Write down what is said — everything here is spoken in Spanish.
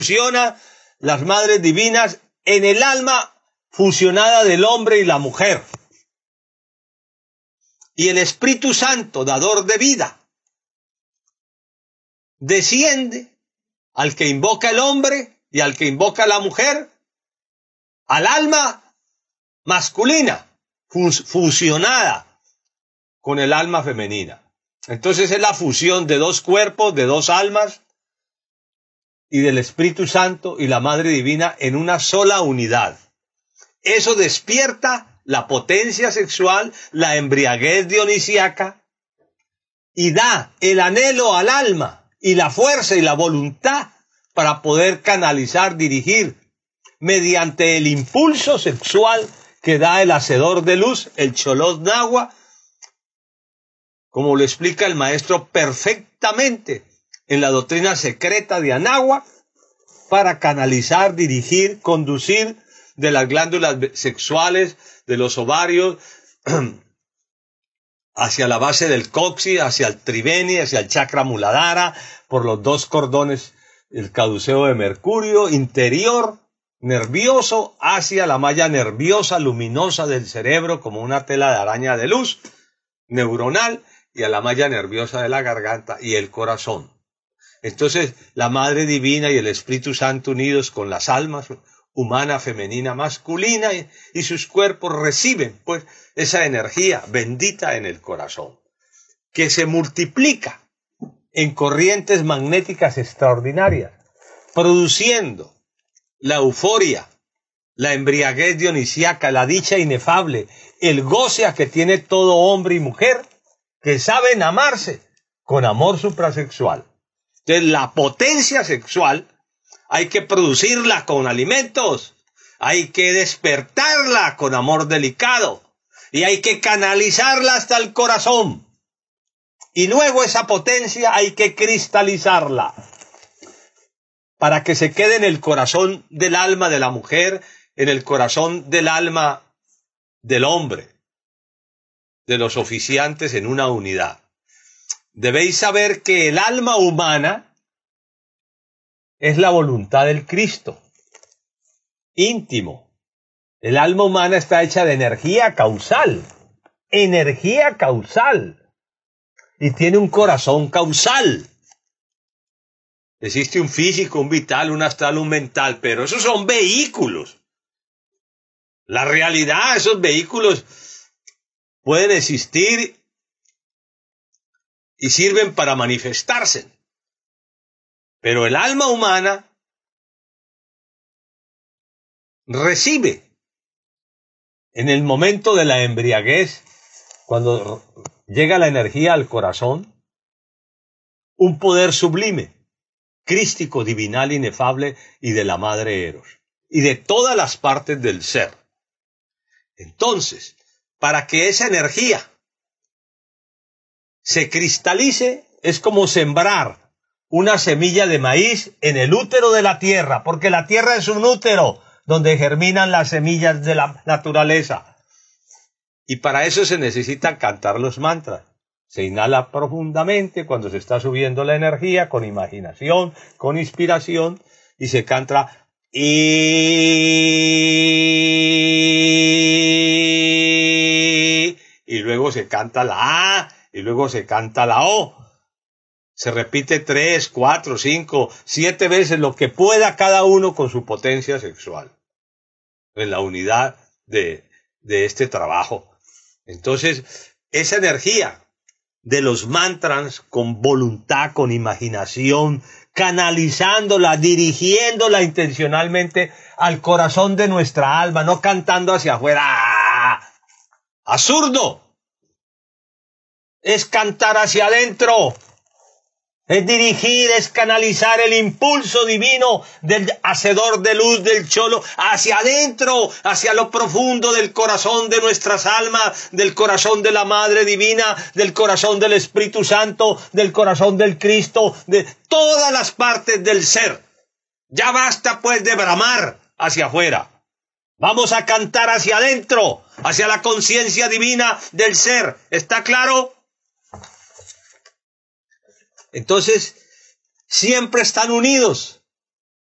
fusiona las madres divinas en el alma fusionada del hombre y la mujer. Y el Espíritu Santo, dador de vida, desciende al que invoca el hombre y al que invoca la mujer, al alma masculina, fusionada con el alma femenina. Entonces es la fusión de dos cuerpos, de dos almas, y del Espíritu Santo y la Madre Divina en una sola unidad. Eso despierta la potencia sexual, la embriaguez dionisíaca, y da el anhelo al alma y la fuerza y la voluntad para poder canalizar, dirigir, mediante el impulso sexual que da el hacedor de luz, el Xolotl Nahua, como lo explica el maestro perfectamente en la doctrina secreta de Anáhuac, para canalizar, dirigir, conducir de las glándulas sexuales, de los ovarios, hacia la base del coxis, hacia el triveni, hacia el chakra muladhara, por los dos cordones, el caduceo de Mercurio, interior, nervioso, hacia la malla nerviosa luminosa del cerebro, como una tela de araña de luz neuronal, y a la malla nerviosa de la garganta y el corazón. Entonces, la Madre Divina y el Espíritu Santo unidos con las almas humana, femenina, masculina, y sus cuerpos reciben, pues, esa energía bendita en el corazón, que se multiplica en corrientes magnéticas extraordinarias, produciendo la euforia, la embriaguez dionisíaca, la dicha inefable, el goce a que tiene todo hombre y mujer que saben amarse con amor suprasexual. Entonces, la potencia sexual hay que producirla con alimentos, hay que despertarla con amor delicado y hay que canalizarla hasta el corazón. Y luego esa potencia hay que cristalizarla para que se quede en el corazón del alma de la mujer, en el corazón del alma del hombre, de los oficiantes en una unidad. Debéis saber que el alma humana es la voluntad del Cristo, íntimo. El alma humana está hecha de energía causal, y tiene un corazón causal. Existe un físico, un vital, un astral, un mental, pero esos son vehículos. La realidad, esos vehículos pueden existir y sirven para manifestarse. Pero el alma humana recibe en el momento de la embriaguez, cuando llega la energía al corazón, un poder sublime, crístico, divinal, inefable, y de la madre Eros, y de todas las partes del ser. Entonces, para que esa energía se cristalice, es como sembrar una semilla de maíz en el útero de la tierra, porque la tierra es un útero donde germinan las semillas de la naturaleza. Y para eso se necesitan cantar los mantras. Se inhala profundamente cuando se está subiendo la energía, con imaginación, con inspiración, y se canta y luego se canta la A, y luego se canta la O. Se repite 3, 4, 5, 7 veces, lo que pueda cada uno con su potencia sexual, en la unidad de este trabajo. Entonces, esa energía de los mantras, con voluntad, con imaginación, canalizándola, dirigiéndola intencionalmente al corazón de nuestra alma, no cantando hacia afuera. ¡Absurdo! Es cantar hacia adentro. Es dirigir, es canalizar el impulso divino del hacedor de luz, del cholo, hacia adentro, hacia lo profundo del corazón de nuestras almas, del corazón de la Madre Divina, del corazón del Espíritu Santo, del corazón del Cristo, de todas las partes del ser. Ya basta pues de bramar hacia afuera. Vamos a cantar hacia adentro, hacia la conciencia divina del ser. ¿Está claro? Entonces, siempre están unidos